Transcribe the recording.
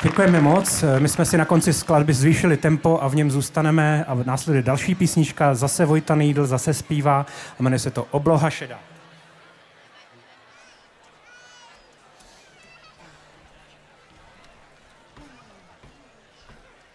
Děkujeme moc. My jsme si na konci skladby zvýšili tempo a v něm zůstaneme a následuje další písnička. Zase Vojta Nejdl, zase zpívá a jmenuje se to Obloha šedá.